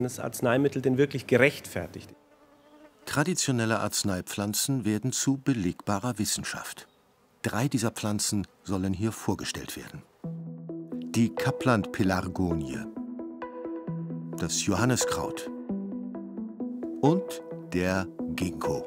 das Arzneimittel denn wirklich gerechtfertigt ist. Traditionelle Arzneipflanzen werden zu belegbarer Wissenschaft. 3 dieser Pflanzen sollen hier vorgestellt werden. Die Kapland-Pelargonie, das Johanniskraut und der Ginkgo.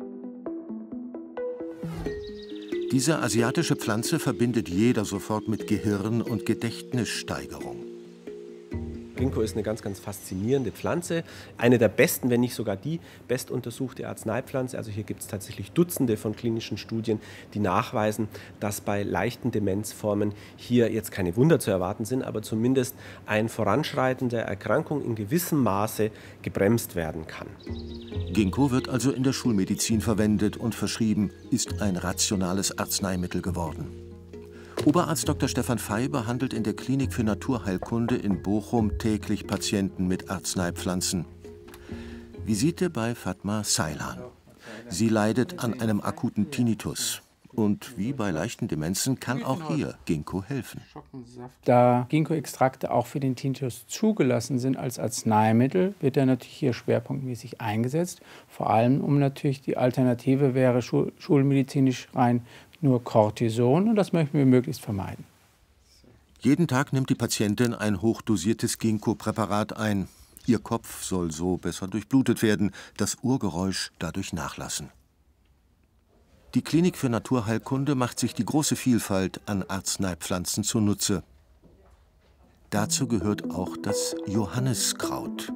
Diese asiatische Pflanze verbindet jeder sofort mit Gehirn- und Gedächtnissteigerung. Ginkgo ist eine ganz, ganz faszinierende Pflanze. Eine der besten, wenn nicht sogar die bestuntersuchte Arzneipflanze. Also hier gibt es tatsächlich Dutzende von klinischen Studien, die nachweisen, dass bei leichten Demenzformen hier jetzt keine Wunder zu erwarten sind, aber zumindest ein Voranschreiten der Erkrankung in gewissem Maße gebremst werden kann. Ginkgo wird also in der Schulmedizin verwendet und verschrieben, ist ein rationales Arzneimittel geworden. Oberarzt Dr. Stefan Fey behandelt in der Klinik für Naturheilkunde in Bochum täglich Patienten mit Arzneipflanzen. Visite bei Fatma Seylan. Sie leidet an einem akuten Tinnitus. Und wie bei leichten Demenzen kann auch hier Ginkgo helfen. Da Ginkgo-Extrakte auch für den Tinnitus zugelassen sind als Arzneimittel, wird er natürlich hier schwerpunktmäßig eingesetzt. Vor allem, um natürlich die Alternative wäre schulmedizinisch rein nur Cortison, und das möchten wir möglichst vermeiden. Jeden Tag nimmt die Patientin ein hochdosiertes Ginkgo-Präparat ein. Ihr Kopf soll so besser durchblutet werden, das Urgeräusch dadurch nachlassen. Die Klinik für Naturheilkunde macht sich die große Vielfalt an Arzneipflanzen zunutze. Dazu gehört auch das Johanniskraut.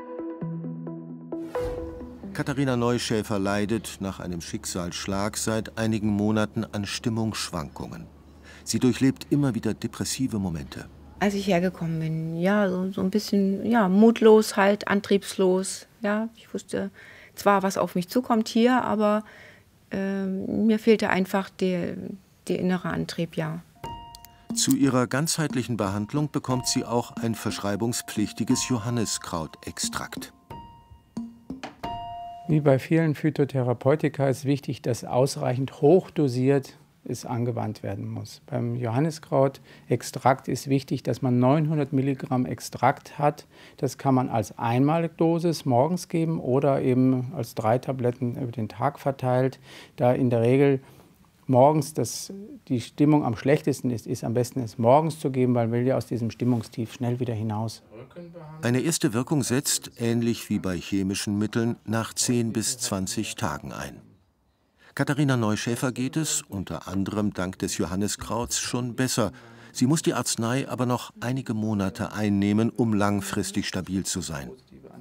Katharina Neuschäfer leidet nach einem Schicksalsschlag seit einigen Monaten an Stimmungsschwankungen. Sie durchlebt immer wieder depressive Momente. Als ich hergekommen bin, ja, so ein bisschen mutlos, halt, antriebslos. Ja, ich wusste zwar, was auf mich zukommt hier, aber mir fehlte einfach der innere Antrieb, ja. Zu ihrer ganzheitlichen Behandlung bekommt sie auch ein verschreibungspflichtiges Johanniskrautextrakt. Wie bei vielen Phytotherapeutika ist wichtig, dass ausreichend hochdosiert es angewandt werden muss. Beim Johanniskrautextrakt ist wichtig, dass man 900 Milligramm Extrakt hat. Das kann man als Einmaldosis morgens geben oder eben als 3 Tabletten über den Tag verteilt. Da in der Regel morgens die Stimmung am schlechtesten ist am besten es morgens zu geben, weil man will ja aus diesem Stimmungstief schnell wieder hinaus. Eine erste Wirkung setzt, ähnlich wie bei chemischen Mitteln, nach 10 bis 20 Tagen ein. Katharina Neuschäfer geht es, unter anderem dank des Johanniskrauts, schon besser. Sie muss die Arznei aber noch einige Monate einnehmen, um langfristig stabil zu sein.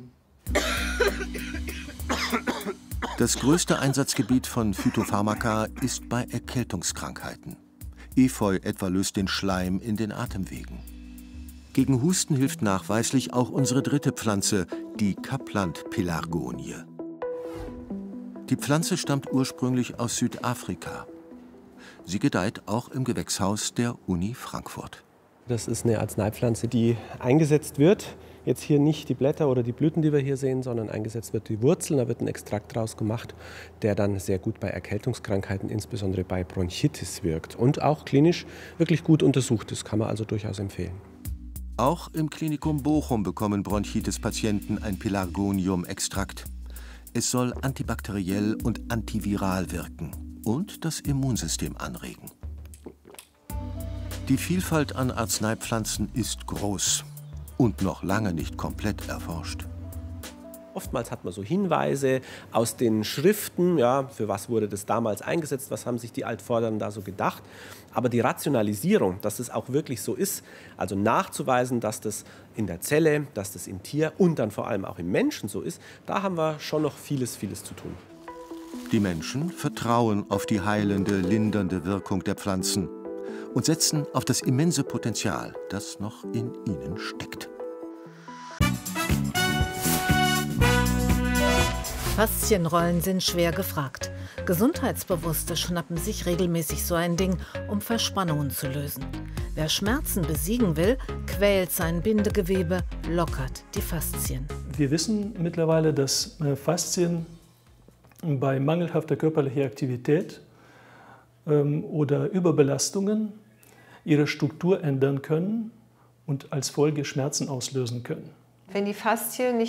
Das größte Einsatzgebiet von Phytopharmaka ist bei Erkältungskrankheiten. Efeu etwa löst den Schleim in den Atemwegen. Gegen Husten hilft nachweislich auch unsere dritte Pflanze, die Kapland-Pelargonie. Die Pflanze stammt ursprünglich aus Südafrika. Sie gedeiht auch im Gewächshaus der Uni Frankfurt. Das ist eine Arzneipflanze, die eingesetzt wird. Jetzt hier nicht die Blätter oder die Blüten, die wir hier sehen, sondern eingesetzt wird die Wurzeln. Da wird ein Extrakt draus gemacht, der dann sehr gut bei Erkältungskrankheiten, insbesondere bei Bronchitis, wirkt. Und auch klinisch wirklich gut untersucht ist, kann man also durchaus empfehlen. Auch im Klinikum Bochum bekommen Bronchitis-Patienten ein Pelargonium-Extrakt. Es soll antibakteriell und antiviral wirken und das Immunsystem anregen. Die Vielfalt an Arzneipflanzen ist groß und noch lange nicht komplett erforscht. Oftmals hat man so Hinweise aus den Schriften, ja, für was wurde das damals eingesetzt, was haben sich die Altvorderen da so gedacht. Aber die Rationalisierung, dass es auch wirklich so ist, also nachzuweisen, dass das in der Zelle, dass das im Tier und dann vor allem auch im Menschen so ist, da haben wir schon noch vieles zu tun. Die Menschen vertrauen auf die heilende, lindernde Wirkung der Pflanzen und setzen auf das immense Potenzial, das noch in ihnen steckt. Faszienrollen sind schwer gefragt. Gesundheitsbewusste schnappen sich regelmäßig so ein Ding, um Verspannungen zu lösen. Wer Schmerzen besiegen will, quält sein Bindegewebe, lockert die Faszien. Wir wissen mittlerweile, dass Faszien bei mangelhafter körperlicher Aktivität oder Überbelastungen ihre Struktur ändern können und als Folge Schmerzen auslösen können. Wenn die Faszien nicht